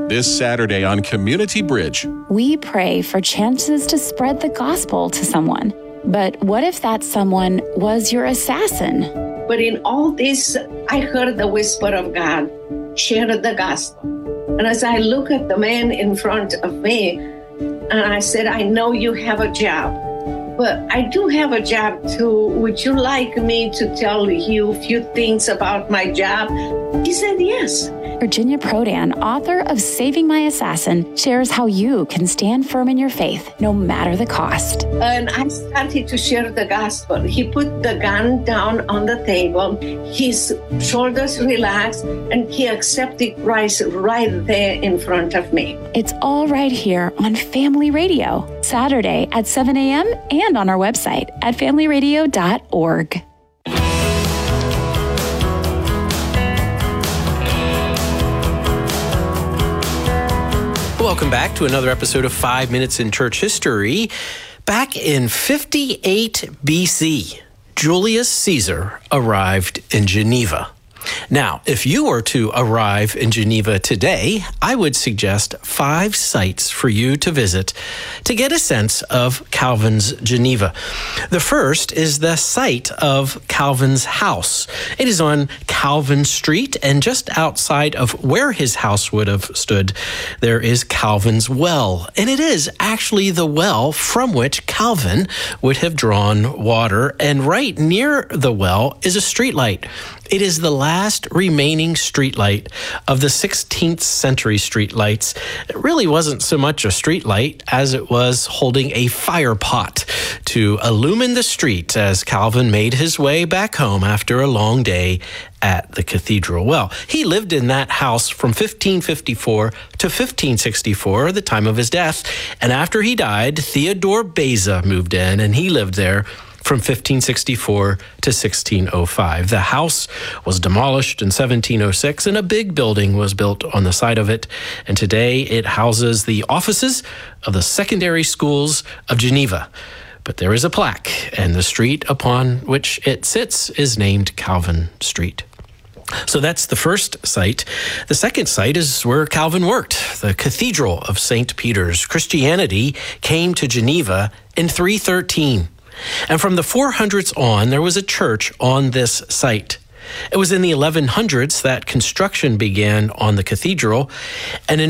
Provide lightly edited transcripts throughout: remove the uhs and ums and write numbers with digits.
This Saturday on Community Bridge. We pray for chances to spread the gospel to someone. But what if that someone was your assassin? But in all this, I heard the whisper of God, share the gospel. And as I look at the man in front of me, and I said, I know you have a job, but I do have a job too. Would you like me to tell you a few things about my job? He said, yes. Virginia Prodan, author of Saving My Assassin, shares how you can stand firm in your faith, no matter the cost. And I started to share the gospel. He put the gun down on the table, his shoulders relaxed, and he accepted Christ right there in front of me. It's all right here on Family Radio, Saturday at 7 a.m. and on our website at familyradio.org. Welcome back to another episode of 5 Minutes in Church History. Back in 58 BC, Julius Caesar arrived in Geneva. Now, if you were to arrive in Geneva today, I would suggest 5 sites for you to visit to get a sense of Calvin's Geneva. The first is the site of Calvin's house. It is on Calvin Street, and just outside of where his house would have stood, there is Calvin's well. And it is actually the well from which Calvin would have drawn water, and right near the well is a streetlight. It is the last remaining streetlight of the 16th century streetlights. It really wasn't so much a streetlight as it was holding a fire pot to illumine the street as Calvin made his way back home after a long day at the cathedral. Well, he lived in that house from 1554 to 1564, the time of his death. And after he died, Theodore Beza moved in, and he lived there from 1564 to 1605. The house was demolished in 1706, and a big building was built on the side of it. And today it houses the offices of the secondary schools of Geneva. But there is a plaque, and the street upon which it sits is named Calvin Street. So that's the first site. The second site is where Calvin worked, the Cathedral of St. Peter's. Christianity came to Geneva in 313. And from the 400s on, there was a church on this site. It was in the 1100s that construction began on the cathedral. And in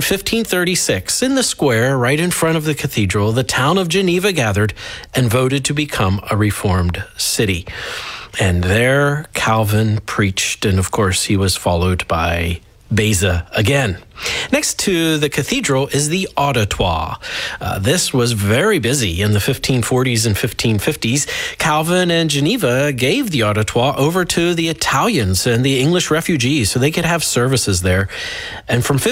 1536, in the square right in front of the cathedral, the town of Geneva gathered and voted to become a reformed city. And there Calvin preached, and of course he was followed by Beza again. Next to the cathedral is the Auditoire. This was very busy in the 1540s and 1550s. Calvin and Geneva gave the Auditoire over to the Italians and the English refugees so they could have services there. And from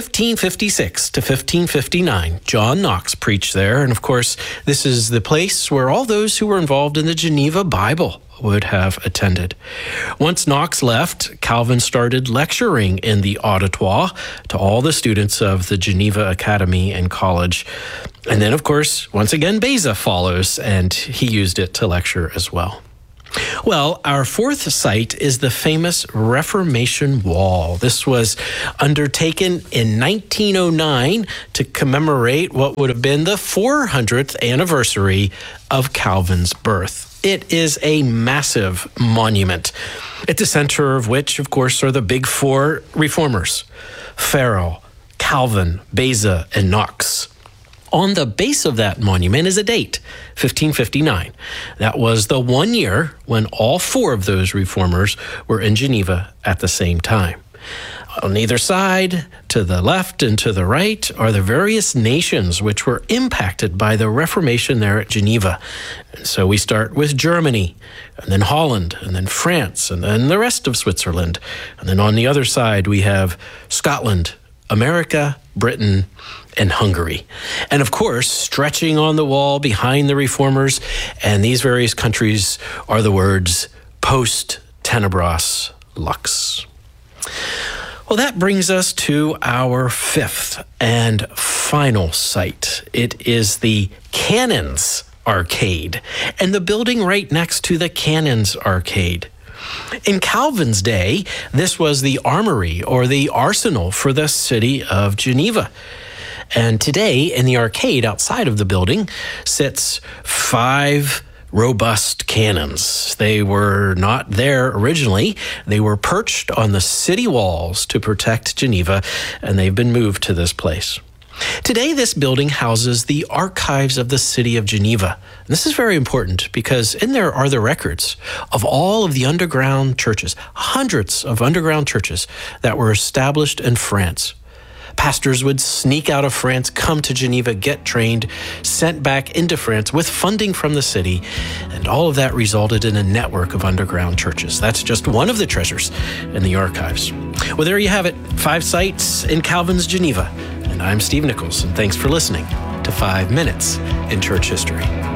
1556 to 1559, John Knox preached there. And of course, this is the place where all those who were involved in the Geneva Bible would have attended. Once Knox left, Calvin started lecturing in the Auditoire to all the students of the Geneva Academy and College. And then, of course, once again, Beza follows, and he used it to lecture as well. Well, our fourth site is the famous Reformation Wall. This was undertaken in 1909 to commemorate what would have been the 400th anniversary of Calvin's birth. It is a massive monument, at the center of which, of course, are the big 4 reformers: Farel, Calvin, Beza, and Knox. On the base of that monument is a date, 1559. That was the 1 year when all 4 of those reformers were in Geneva at the same time. On either side, to the left and to the right, are the various nations which were impacted by the Reformation there at Geneva. And so we start with Germany, and then Holland, and then France, and then the rest of Switzerland. And then on the other side, we have Scotland, America, Britain, and Hungary. And of course, stretching on the wall behind the reformers and these various countries are the words Post Tenebras Lux. Well, that brings us to our 5th and final site. It is the Cannons Arcade, and the building right next to the Cannons Arcade. In Calvin's day, this was the armory or the arsenal for the city of Geneva. And today, in the arcade outside of the building, sits 5 robust cannons. They were not there originally. They were perched on the city walls to protect Geneva, and they've been moved to this place. Today, this building houses the archives of the city of Geneva. And this is very important because in there are the records of all of the underground churches, hundreds of underground churches that were established in France. Pastors would sneak out of France, come to Geneva, get trained, sent back into France with funding from the city, and all of that resulted in a network of underground churches. That's just one of the treasures in the archives. Well, there you have it, 5 sites in Calvin's Geneva. And I'm Steve Nichols, and thanks for listening to 5 Minutes in Church History.